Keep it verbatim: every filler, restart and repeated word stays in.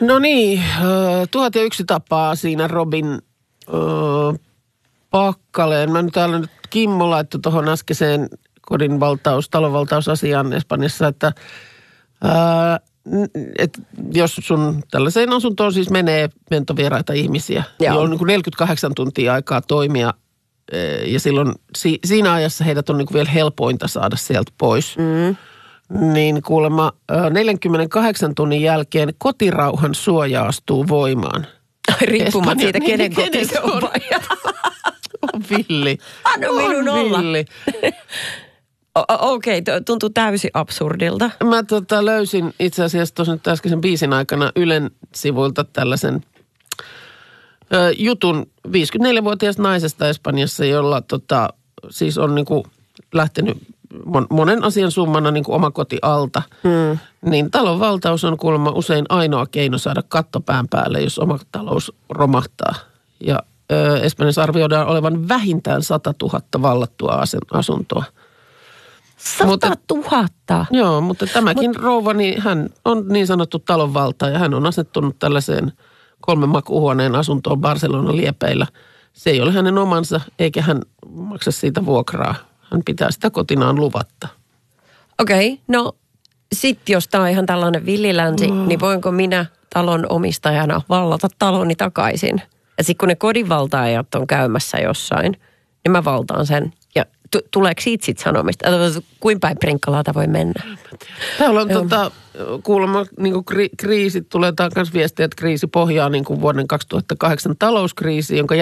No niin, tuhat ja yksi tapaa siinä Robin ö, Pakkaleen. Mä nyt täällä nyt Kimmo laittoi tuohon äskeiseen kodin valtaus, talonvaltausasiaan Espanjassa, että ää, et jos sun tällaiseen asuntoon siis menee mentovieraita ihmisiä, niin on niin kuin neljäkymmentäkahdeksan tuntia aikaa toimia ja silloin si, siinä ajassa heidät on niin kuin vielä helpointa saada sieltä pois. Mm. Niin kuulemma neljänkymmenenkahdeksan tunnin jälkeen kotirauhan suoja astuu voimaan. Riippumatta siitä, kenen niin, koti se on. On villi. Anna minun olla. Villi. Okei, okay, tuntuu täysin absurdilta. Mä tota löysin itse asiassa tuossa nyt äskeisen biisin aikana Ylen sivuilta tällaisen ö, jutun viisikymmentäneljävuotiaasta naisesta Espanjassa, jolla tota, siis on niinku lähtenyt mon, monen asian summana niinku omakoti alta. Hmm. Niin talonvaltaus on kuulemma usein ainoa keino saada katto pään päälle, jos oma talous romahtaa. Ja ö, Espanjassa arvioidaan olevan vähintään sata tuhatta vallattua asuntoa. Sata tuhatta? Joo, mutta tämäkin Mut, rouva, niin hän on niin sanottu talonvaltaja. Hän on asettunut tällaiseen kolmen makuuhuoneen asuntoon Barcelonan liepeillä. Se ei ole hänen omansa, eikä hän maksa siitä vuokraa. Hän pitää sitä kotinaan luvatta. Okei, okay, no sitten jos tämä on ihan tällainen villilänsi, mm. niin voinko minä talon omistajana vallata taloni takaisin? Ja sitten kun ne kodinvaltaajat on käymässä jossain, niin mä valtaan sen. Ja t- tuleeko siitä sitten sanomista? Kuinka päin prinkkalaata voi mennä? Täällä on tota, kuulemma niin kuin kri- kriisit, tulee taas viestiä, että kriisi pohjaa niin kuin vuoden kaksituhattakahdeksan talouskriisi, jonka